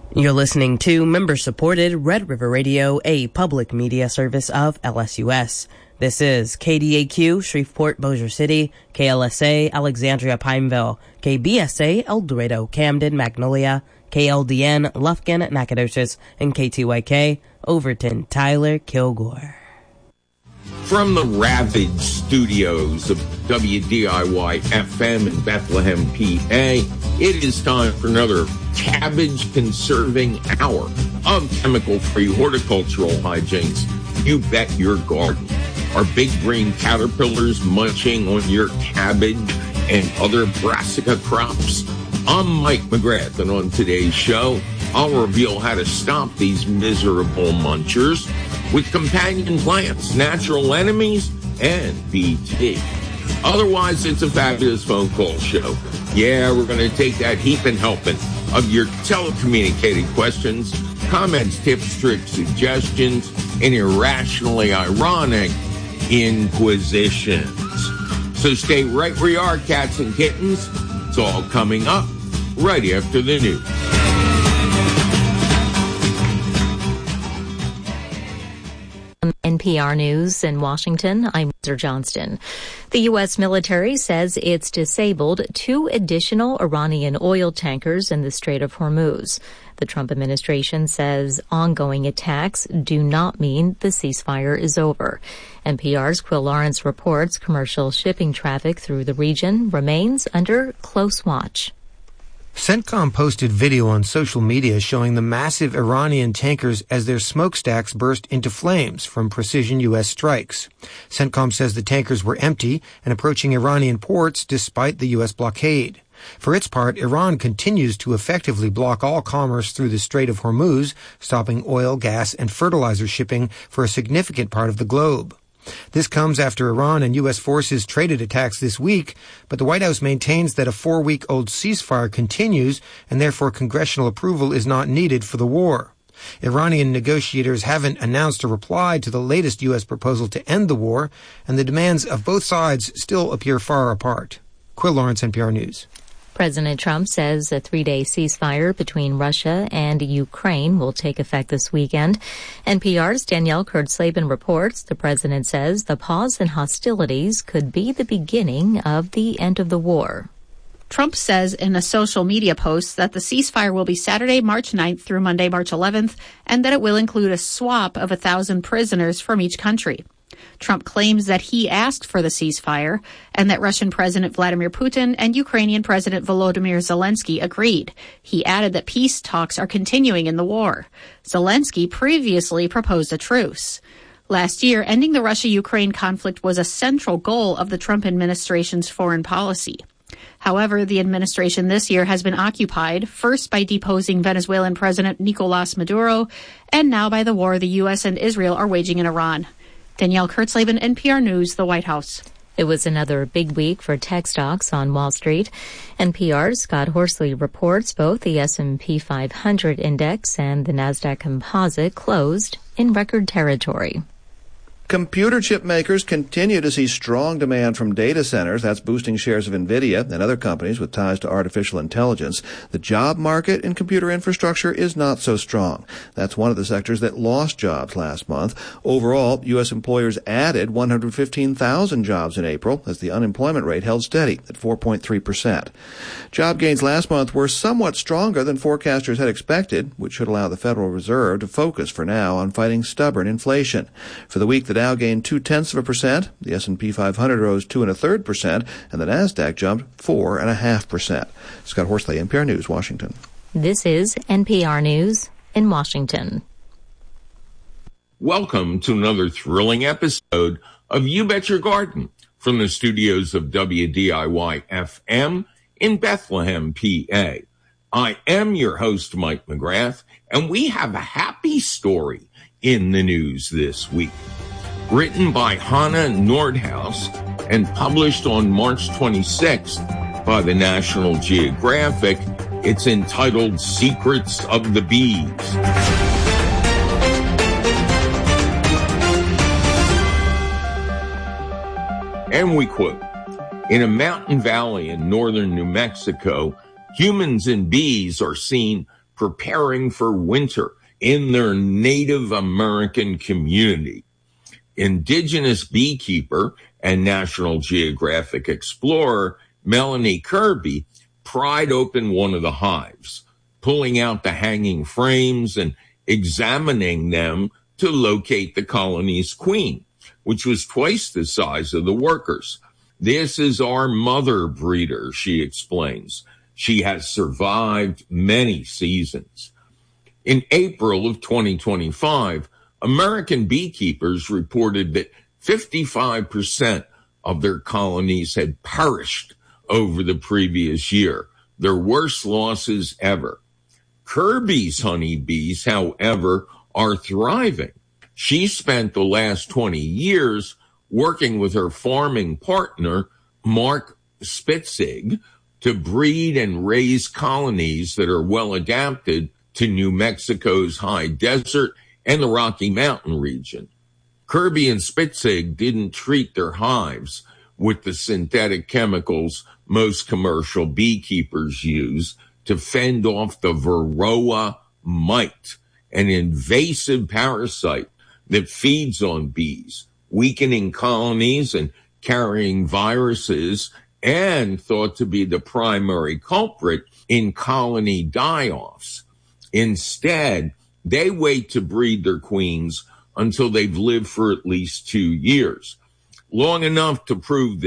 You're listening to member-supported Red River Radio, a public media service of LSUS. This is KDAQ, Shreveport, Bossier City, KLSA, Alexandria, Pineville, KBSA, El Dorado, Camden, Magnolia, KLDN, Lufkin, Nacogdoches, and KTYK, Overton, Tyler, Kilgore. From the ravaged studios of WDIY-FM in Bethlehem, PA, it is time for another cabbage-conserving hour of chemical-free horticultural hijinks. You bet your garden. Are big green caterpillars munching on your cabbage and other brassica crops? I'm Mike McGrath, and on today's show, I'll reveal how to stop these miserable munchers with companion plants, natural enemies, and BT. Otherwise, it's a fabulous phone call show. Yeah, we're going to take that heaping helping of your telecommunicated questions, comments, tips, tricks, suggestions, and irrationally ironic inquisitions. So stay right where you are, cats and kittens. It's all coming up right after the news. NPR News in Washington, I'm Heather Johnston. The U.S. military says it's disabled 2 additional Iranian oil tankers in the Strait of Hormuz. The Trump administration says ongoing attacks do not mean the ceasefire is over. NPR's Quill Lawrence reports commercial shipping traffic through the region remains under close watch. CENTCOM posted video on social media showing the massive Iranian tankers as their smokestacks burst into flames from precision U.S. strikes. CENTCOM says the tankers were empty and approaching Iranian ports despite the U.S. blockade. For its part, Iran continues to effectively block all commerce through the Strait of Hormuz, stopping oil, gas, and fertilizer shipping for a significant part of the globe. This comes after Iran and U.S. forces traded attacks this week, but the White House maintains that a 4-week-old ceasefire continues and therefore congressional approval is not needed for the war. Iranian negotiators haven't announced a reply to the latest U.S. proposal to end the war, and the demands of both sides still appear far apart. Quill Lawrence, NPR News. President Trump says a 3-day ceasefire between Russia and Ukraine will take effect this weekend. NPR's Danielle Kurtzleben reports the president says the pause in hostilities could be the beginning of the end of the war. Trump says in a social media post that the ceasefire will be Saturday, March 9th through Monday, March 11th, and that it will include a swap of 1,000 prisoners from each country. Trump claims that he asked for the ceasefire and that Russian President Vladimir Putin and Ukrainian President Volodymyr Zelensky agreed. He added that peace talks are continuing in the war. Zelensky previously proposed a truce. Last year, ending the Russia-Ukraine conflict was a central goal of the Trump administration's foreign policy. However, the administration this year has been occupied, first by deposing Venezuelan President Nicolas Maduro, and now by the war the U.S. and Israel are waging in Iran. Danielle Kurtzleben, NPR News, the White House. It was another big week for tech stocks on Wall Street. NPR's Scott Horsley reports both the S&P 500 index and the Nasdaq Composite closed in record territory. Computer chip makers continue to see strong demand from data centers. That's boosting shares of NVIDIA and other companies with ties to artificial intelligence. The job market in computer infrastructure is not so strong. That's one of the sectors that lost jobs last month. Overall, U.S. employers added 115,000 jobs in April as the unemployment rate held steady at 4.3%. Job gains last month were somewhat stronger than forecasters had expected, which should allow the Federal Reserve to focus for now on fighting stubborn inflation. For the week, the Dow gained 0.2%, the S&P 500 rose 2.33%, and the Nasdaq jumped 4.5%. Scott Horsley, NPR News, Washington. This is NPR News in Washington. Welcome to another thrilling episode of You Bet Your Garden from the studios of WDIY-FM in Bethlehem, PA. I am your host, Mike McGrath, and we have a happy story in the news this week. Written by Hannah Nordhaus and published on March 26th by the National Geographic, it's entitled Secrets of the Bees. And we quote, "In a mountain valley in northern New Mexico, humans and bees are seen preparing for winter in their Native American community. Indigenous beekeeper and National Geographic explorer Melanie Kirby pried open one of the hives, pulling out the hanging frames and examining them to locate the colony's queen, which was twice the size of the workers. This is our mother breeder, she explains. She has survived many seasons. In April of 2025, American beekeepers reported that 55% of their colonies had perished over the previous year, their worst losses ever. Kirby's honeybees, however, are thriving. She spent the last 20 years working with her farming partner, Mark Spitzig, to breed and raise colonies that are well adapted to New Mexico's high desert and the Rocky Mountain region. Kirby and Spitzig didn't treat their hives with the synthetic chemicals most commercial beekeepers use to fend off the Varroa mite, an invasive parasite that feeds on bees, weakening colonies and carrying viruses, and thought to be the primary culprit in colony die-offs. Instead, they wait to breed their queens until they've lived for at least 2 years, long enough to prove that